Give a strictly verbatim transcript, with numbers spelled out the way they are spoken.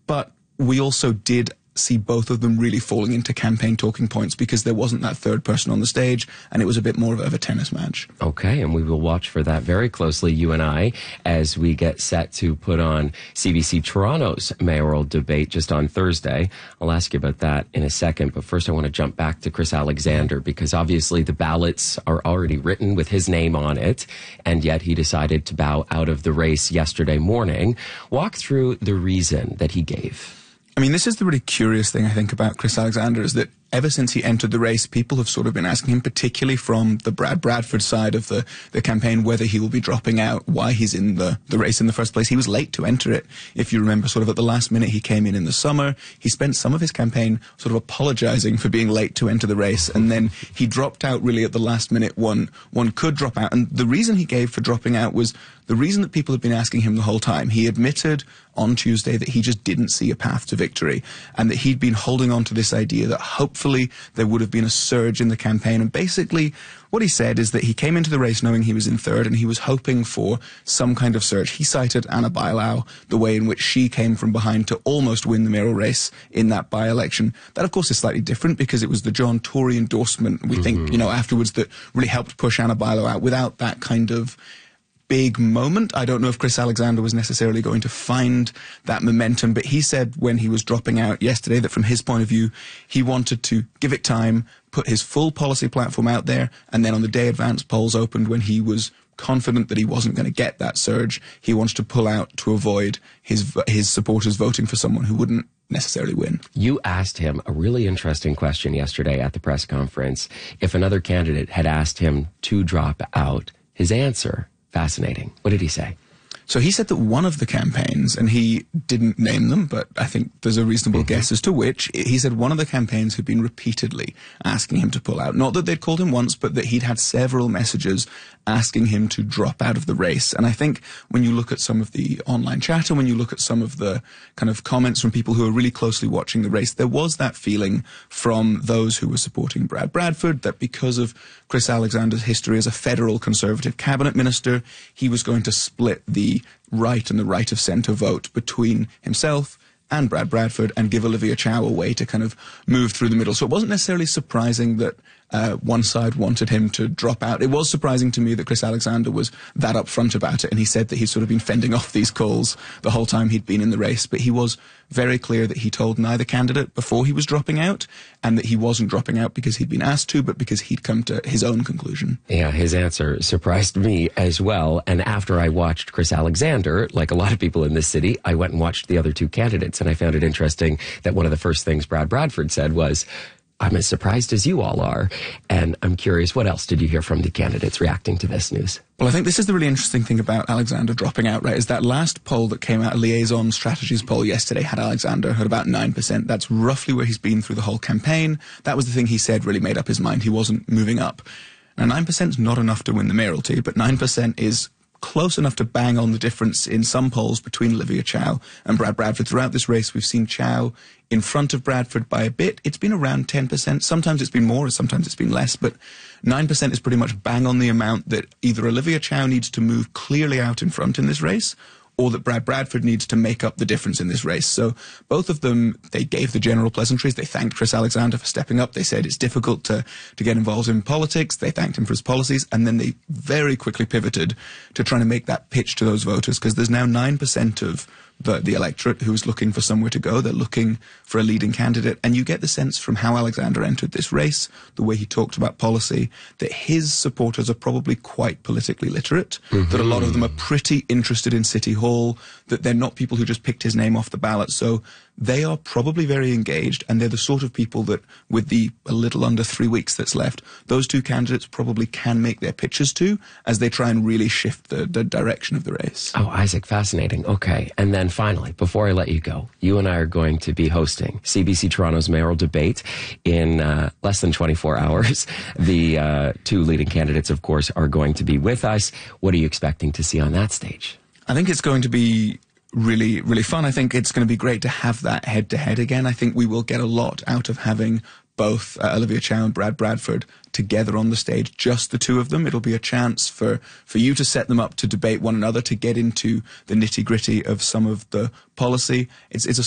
But we also did see both of them really falling into campaign talking points because there wasn't that third person on the stage, and it was a bit more of a tennis match. Okay, and we will watch for that very closely, you and I, as we get set to put on C B C Toronto's mayoral debate just on Thursday. I'll ask you about that in a second, but first I want to jump back to Chris Alexander, because obviously the ballots are already written with his name on it, and yet he decided to bow out of the race yesterday morning. Walk through the reason that he gave. I mean, this is the really curious thing, I think, about Chris Alexander, is that ever since he entered the race, people have sort of been asking him, particularly from the Brad Bradford side of the, the campaign, whether he will be dropping out, why he's in the, the race in the first place. He was late to enter it. If you remember, sort of at the last minute, he came in in the summer. He spent some of his campaign sort of apologizing for being late to enter the race, and then he dropped out really at the last minute. One, one could drop out. And the reason he gave for dropping out was the reason that people had been asking him the whole time. He admitted on Tuesday that he just didn't see a path to victory, and that he'd been holding on to this idea that hopefully there would have been a surge in the campaign. And basically what he said is that he came into the race knowing he was in third, and he was hoping for some kind of surge. He cited Anna Bailau, the way in which she came from behind to almost win the mayoral race in that by-election. That, of course, is slightly different because it was the John Tory endorsement, we mm-hmm. think, you know, afterwards that really helped push Anna Bailau out. Without that kind of big moment, I don't know if Chris Alexander was necessarily going to find that momentum, but he said when he was dropping out yesterday that from his point of view, he wanted to give it time, put his full policy platform out there, and then on the day advance polls opened, when he was confident that he wasn't going to get that surge, he wanted to pull out to avoid his his supporters voting for someone who wouldn't necessarily win. You asked him a really interesting question yesterday at the press conference. If another candidate had asked him to drop out, his answer, fascinating. What did he say? So he said that one of the campaigns, and he didn't name them, but I think there's a reasonable mm-hmm. guess as to which, he said one of the campaigns had been repeatedly asking him to pull out. Not that they'd called him once, but that he'd had several messages asking him to drop out of the race. And I think when you look at some of the online chat, and when you look at some of the kind of comments from people who are really closely watching the race, there was that feeling from those who were supporting Brad Bradford that because of Chris Alexander's history as a federal Conservative cabinet minister, he was going to split the right and the right of centre vote between himself and Brad Bradford and give Olivia Chow a way to kind of move through the middle. So it wasn't necessarily surprising that uh, one side wanted him to drop out. It was surprising to me that Chris Alexander was that upfront about it, and he said that he'd sort of been fending off these calls the whole time he'd been in the race. But he was very clear that he told neither candidate before he was dropping out, and that he wasn't dropping out because he'd been asked to, but because he'd come to his own conclusion. Yeah, his answer surprised me as well. And after I watched Chris Alexander, like a lot of people in this city, I went and watched the other two candidates, and I found it interesting that one of the first things Brad Bradford said was, I'm as surprised as you all are. And I'm curious, what else did you hear from the candidates reacting to this news? Well, I think this is the really interesting thing about Alexander dropping out, right, is that last poll that came out, a Liaison Strategies poll yesterday, had Alexander at about nine percent. That's roughly where he's been through the whole campaign. That was the thing he said really made up his mind. He wasn't moving up. Now, nine percent is not enough to win the mayoralty, but nine percent is close enough to bang on the difference in some polls between Olivia Chow and Brad Bradford. Throughout this race, we've seen Chow in front of Bradford by a bit. It's been around ten percent. Sometimes it's been more, sometimes it's been less, but nine percent is pretty much bang on the amount that either Olivia Chow needs to move clearly out in front in this race, or that Brad Bradford needs to make up the difference in this race. So both of them, they gave the general pleasantries. They thanked Chris Alexander for stepping up. They said it's difficult to, to get involved in politics. They thanked him for his policies. And then they very quickly pivoted to trying to make that pitch to those voters, because there's now nine percent of the, the electorate who's looking for somewhere to go. They're looking for a leading candidate. And you get the sense from how Alexander entered this race, the way he talked about policy, that his supporters are probably quite politically literate, mm-hmm. that a lot of them are pretty interested in City Hall, that they're not people who just picked his name off the ballot. So they are probably very engaged, and they're the sort of people that, with the a little under three weeks that's left, those two candidates probably can make their pitches to as they try and really shift the, the direction of the race. Oh, Isaac, fascinating. Okay. And then finally, before I let you go, you and I are going to be hosting C B C Toronto's mayoral debate in uh, less than twenty-four hours. The uh, two leading candidates, of course, are going to be with us. What are you expecting to see on that stage? I think it's going to be really, really fun. I think it's going to be great to have that head-to-head again. I think we will get a lot out of having both uh, Olivia Chow and Brad Bradford together on the stage, just the two of them. It'll be a chance for, for you to set them up to debate one another, to get into the nitty-gritty of some of the policy. It's, it's a